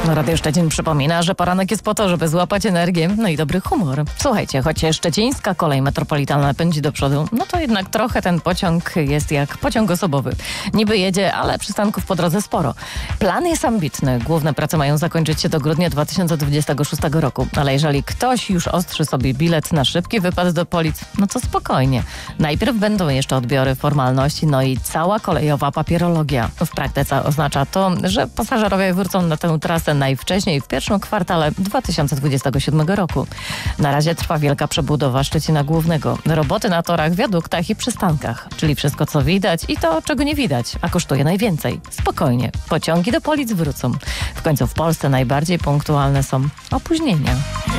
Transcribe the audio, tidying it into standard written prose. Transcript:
Radio Szczecin przypomina, że poranek jest po to, żeby złapać energię, no i dobry humor. Słuchajcie, choć szczecińska kolej metropolitalna pędzi do przodu, no to jednak trochę ten pociąg jest jak pociąg osobowy. Niby jedzie, ale przystanków po drodze sporo. Plan jest ambitny. Główne prace mają zakończyć się do grudnia 2026 roku. Ale jeżeli ktoś już ostrzy sobie bilet na szybki wypad do Polic, no to spokojnie. Najpierw będą jeszcze odbiory, formalności, no i cała kolejowa papierologia. W praktyce oznacza to, że pasażerowie wrócą na tę trasę najwcześniej w pierwszym kwartale 2027 roku. Na razie trwa wielka przebudowa Szczecina Głównego. Roboty na torach, wiaduktach i przystankach. Czyli wszystko, co widać i to, czego nie widać, a kosztuje najwięcej. Spokojnie. Pociągi do Polic wrócą. W końcu w Polsce najbardziej punktualne są opóźnienia.